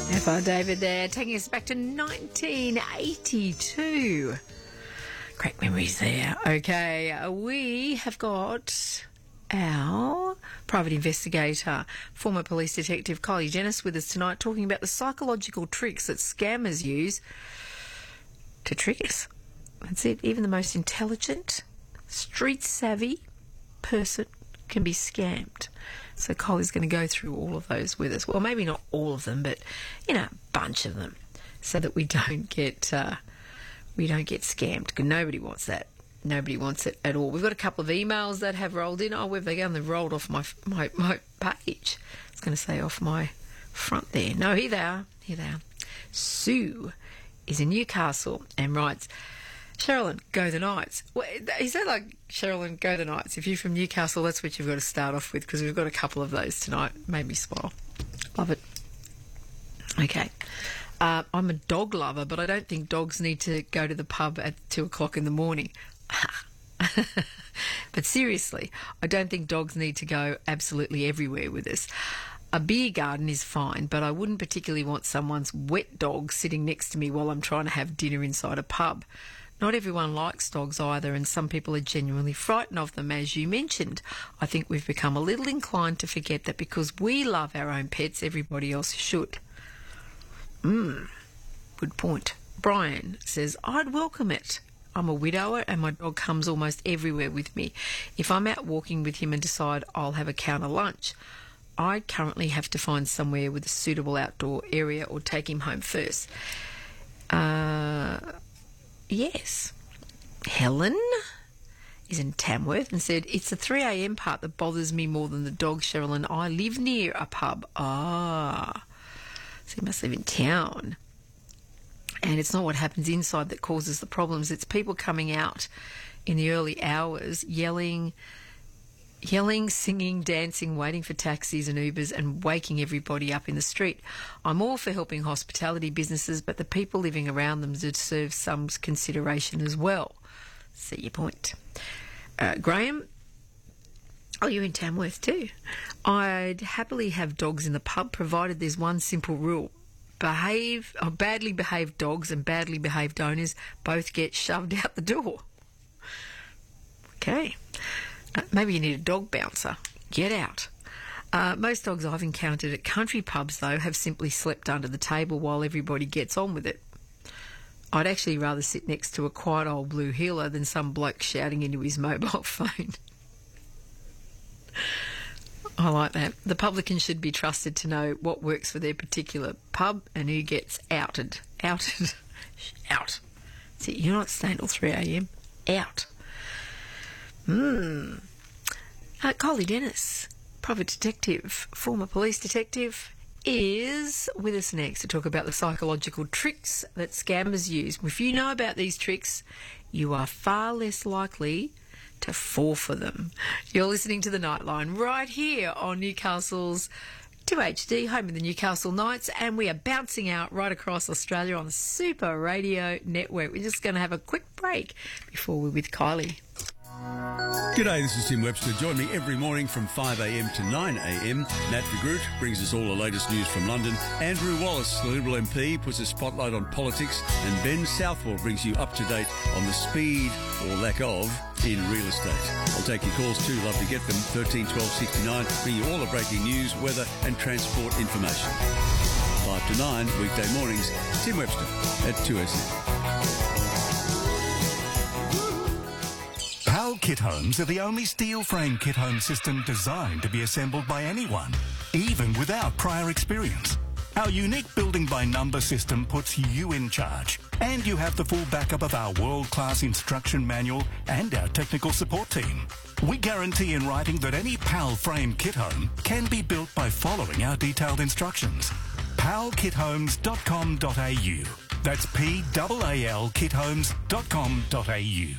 F.R. David there, taking us back to 1982. Great memories there. Okay, we have got our private investigator, former police detective Kylie Dennis, with us tonight, talking about the psychological tricks that scammers use to trick us. That's it. Even the most intelligent, street-savvy person can be scammed. So Kylie's going to go through all of those with us. Well, maybe not all of them, but, a bunch of them, so that we don't get scammed, because nobody wants that. Nobody wants it at all. We've got a couple of emails that have rolled in. Oh, where have they gone? They've rolled off my page. I was going to say off my front there. No, here they are. Here they are. Sue is in Newcastle and writes, Sherilyn, go the Knights. Well, is that like Sherilyn, go the Knights? If you're from Newcastle, that's what you've got to start off with, because we've got a couple of those tonight. Made me smile. Love it. Okay. I'm a dog lover, but I don't think dogs need to go to the pub at 2 o'clock in the morning. But seriously, I don't think dogs need to go absolutely everywhere with us. A beer garden is fine, but I wouldn't particularly want someone's wet dog sitting next to me while I'm trying to have dinner inside a pub. Not everyone likes dogs either, and some people are genuinely frightened of them, as you mentioned. I think we've become a little inclined to forget that because we love our own pets, everybody else should. Good point. Brian says, I'd welcome it. I'm a widower and my dog comes almost everywhere with me. If I'm out walking with him and decide I'll have a counter lunch, I currently have to find somewhere with a suitable outdoor area or take him home first. Yes. Helen is in Tamworth and said, it's the 3 a.m. part that bothers me more than the dog, Sherilyn. I live near a pub. So you must live in town. And it's not what happens inside that causes the problems. It's people coming out in the early hours, yelling, singing, dancing, waiting for taxis and Ubers and waking everybody up in the street. I'm all for helping hospitality businesses, but the people living around them deserve some consideration as well. See your point. Graham, you're in Tamworth too. I'd happily have dogs in the pub, provided there's one simple rule. Badly behaved dogs and badly behaved owners both get shoved out the door. Okay. Maybe you need a dog bouncer. Get out. Most dogs I've encountered at country pubs, though, have simply slept under the table while everybody gets on with it. I'd actually rather sit next to a quiet old blue heeler than some bloke shouting into his mobile phone. I like that. The publican should be trusted to know what works for their particular pub and who gets outed. Outed. Out. See, you're not staying till 3 a.m. Out. Kylie Dennis, private detective, former police detective, is with us next to talk about the psychological tricks that scammers use. If you know about these tricks, you are far less likely to fall for them. You're listening to The Nightline right here on Newcastle's 2HD, home of the Newcastle Knights, and we are bouncing out right across Australia on the Super Radio Network. We're just going to have a quick break before we're with Kylie. G'day, this is Tim Webster. Join me every morning from 5am to 9am. Nat de Groot brings us all the latest news from London. Andrew Wallace, the Liberal MP, puts a spotlight on politics. And Ben Southwell brings you up to date on the speed, or lack of, in real estate. I'll take your calls too. Love to get them. 13 12 69. Bring you all the breaking news, weather and transport information. 5 to 9, weekday mornings. Tim Webster at 2SN. PAL Kit Homes are the only steel frame kit home system designed to be assembled by anyone, even without prior experience. Our unique building by number system puts you in charge, and you have the full backup of our world-class instruction manual and our technical support team. We guarantee in writing that any PAL frame kit home can be built by following our detailed instructions. palkithomes.com.au. That's PAL kithomes.com.au.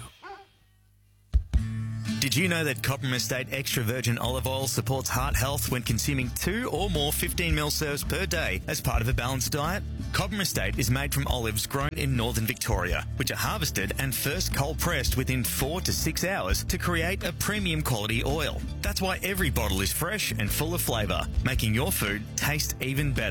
Did you know that Cobram Estate Extra Virgin Olive Oil supports heart health when consuming 2 or more 15ml serves per day as part of a balanced diet? Cobram Estate is made from olives grown in northern Victoria, which are harvested and first cold pressed within 4 to 6 hours to create a premium quality oil. That's why every bottle is fresh and full of flavour, making your food taste even better.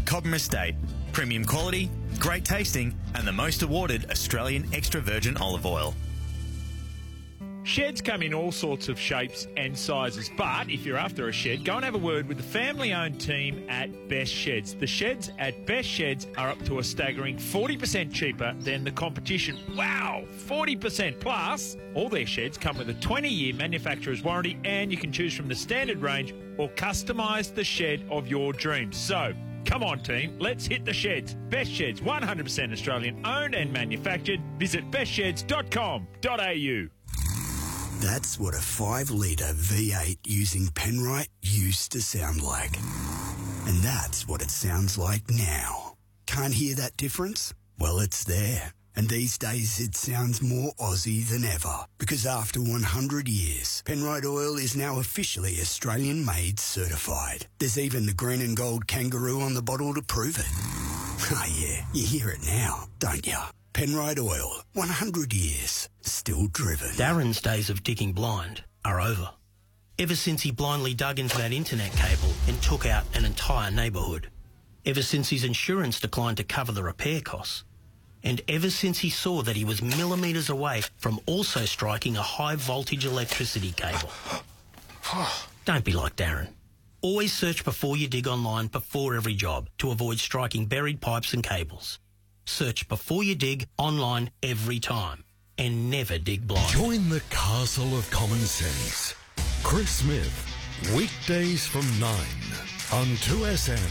Cobham Estate. Premium quality, great tasting, and the most awarded Australian extra virgin olive oil. Sheds come in all sorts of shapes and sizes, but if you're after a shed, go and have a word with the family-owned team at Best Sheds. The sheds at Best Sheds are up to a staggering 40% cheaper than the competition. Wow, 40%! Plus, all their sheds come with a 20-year manufacturer's warranty, and you can choose from the standard range or customise the shed of your dreams. So, come on, team, let's hit the sheds. Best Sheds, 100% Australian owned and manufactured. Visit bestsheds.com.au. That's what a 5-litre V8 using Penrite used to sound like. And that's what it sounds like now. Can't hear that difference? Well, it's there. And these days it sounds more Aussie than ever. Because after 100 years, Penrite Oil is now officially Australian-made certified. There's even the green and gold kangaroo on the bottle to prove it. Oh yeah, you hear it now, don't you? Penrite Oil, 100 years, still driven. Darren's days of digging blind are over. Ever since he blindly dug into that internet cable and took out an entire neighbourhood. Ever since his insurance declined to cover the repair costs. And ever since he saw that he was millimetres away from also striking a high-voltage electricity cable. Don't be like Darren. Always search before you dig online before every job to avoid striking buried pipes and cables. Search before you dig online every time and never dig blind. Join the castle of common sense. Chris Smith, weekdays from 9 on 2SM.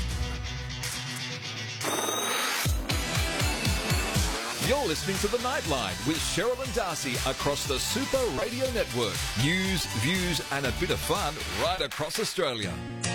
You're listening to The Nightline with Cheryl and Darcy across the Super Radio Network. News, views and a bit of fun right across Australia.